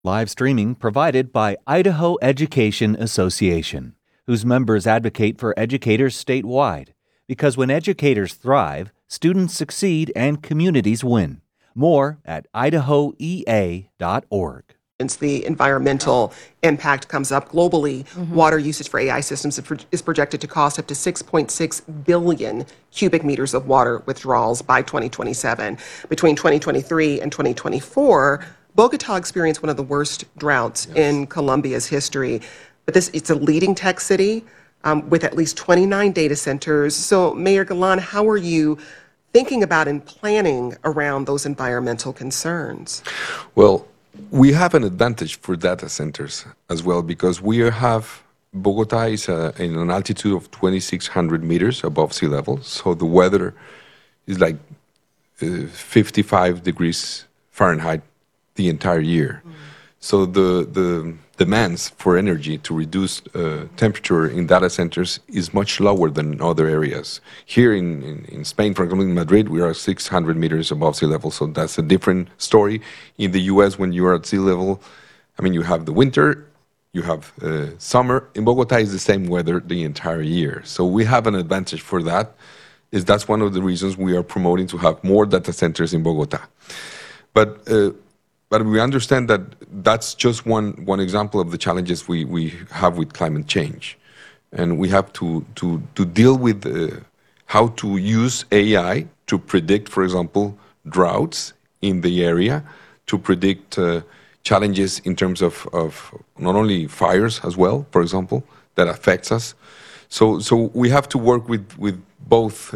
Live streaming provided by Idaho Education Association, whose members advocate for educators statewide. Because when educators thrive, students succeed and communities win. More at idahoea.org. The environmental impact comes up globally. Water usage for AI systems is projected to cost up to 6.6 billion cubic meters of water withdrawals by 2027. Between 2023 and 2024, Bogota experienced one of the worst droughts in Colombia's history. But it's a leading tech city with at least 29 data centers. So, Mayor Galan, how are you thinking about and planning around those environmental concerns? Well, we have an advantage for data centers as well because Bogota is in an altitude of 2,600 meters above sea level. So the weather is like 55 degrees Fahrenheit the entire year. So the demands for energy to reduce temperature in data centers is much lower than in other areas. Here in Spain, for example, in Madrid, we are 600 meters above sea level, so that's a different story. In the US, when you are at sea level, I mean, you have the winter, you have summer. In Bogota, it's the same weather the entire year. So we have an advantage for that. That's one of the reasons we are promoting to have more data centers in Bogota. But we understand that that's just one example of the challenges we have with climate change. And we have to deal with how to use AI to predict, for example, droughts in the area, to predict challenges in terms of not only fires as well, for example, that affects us. So we have to work with both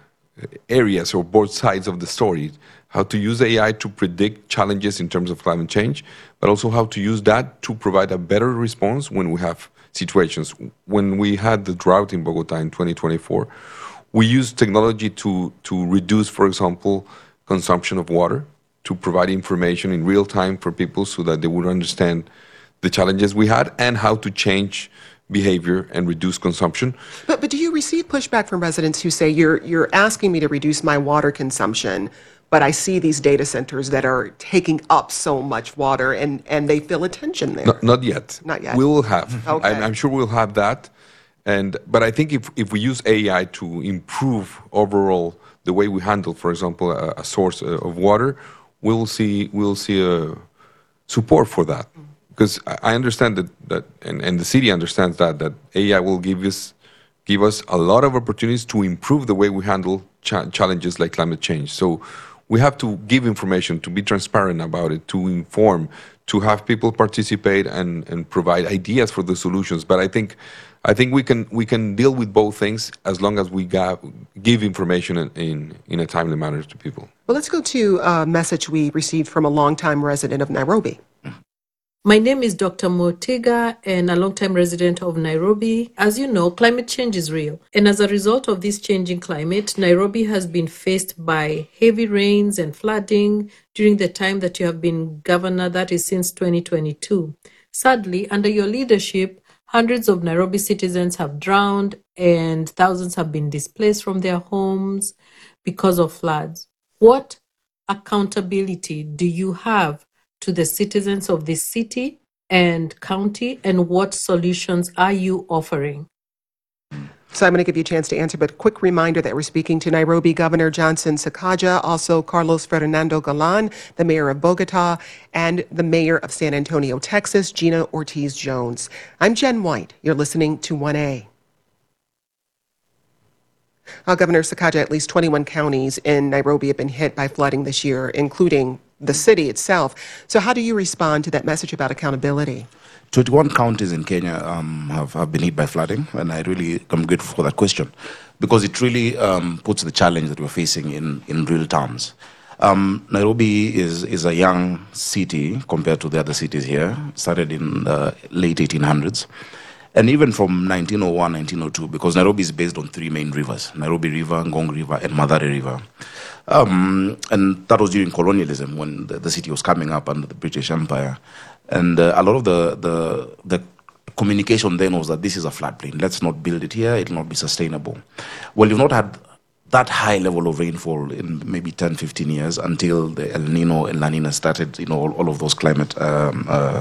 areas or both sides of the story, how to use AI to predict challenges in terms of climate change, but also how to use that to provide a better response when we have situations. When we had the drought in Bogota in 2024, we used technology to reduce, for example, consumption of water, to provide information in real time for people so that they would understand the challenges we had and how to change behavior and reduce consumption. But do you receive pushback from residents who say, you're asking me to reduce my water consumption, but I see these data centers that are taking up so much water and they feel a tension there? Not yet. Not yet. We will have. Okay. I'm sure we'll have that. But I think if we use AI to improve overall the way we handle, for example, a source of water, we'll see a support for that. Because I understand that and the city understands that AI will give us a lot of opportunities to improve the way we handle challenges like climate change. So we have to give information, to be transparent about it, to inform, to have people participate and provide ideas for the solutions. But I think we can deal with both things as long as we give information in a timely manner to people. Well, let's go to a message we received from a longtime resident of Nairobi. My name is Dr. Motiga and a longtime resident of Nairobi. As you know, climate change is real. And as a result of this changing climate, Nairobi has been faced by heavy rains and flooding during the time that you have been governor, that is since 2022. Sadly, under your leadership, hundreds of Nairobi citizens have drowned and thousands have been displaced from their homes because of floods. What accountability do you have to the citizens of this city and county, and what solutions are you offering? So I'm going to give you a chance to answer, but quick reminder that we're speaking to Nairobi Governor Johnson Sakaja, also Carlos Fernando Galan, the mayor of Bogota, and the mayor of San Antonio, Texas, Gina Ortiz-Jones. I'm Jen White. You're listening to 1A. Governor Sakaja, at least 21 counties in Nairobi have been hit by flooding this year, including the city itself. So how do you respond to that message about accountability? 21 counties in Kenya have been hit by flooding, and I really am grateful for that question because it really puts the challenge that we're facing in real terms. Nairobi is a young city compared to the other cities here. It started in the late 1800s. And even from 1901, 1902, because Nairobi is based on three main rivers, Nairobi River, Ngong River, and Mathare River. And that was during colonialism when the city was coming up under the British Empire. And a lot of the communication then was that this is a floodplain. Let's not build it here. It will not be sustainable. Well, you've not had that high level of rainfall in maybe 10, 15 years until the El Nino and La Nina started, all of those climate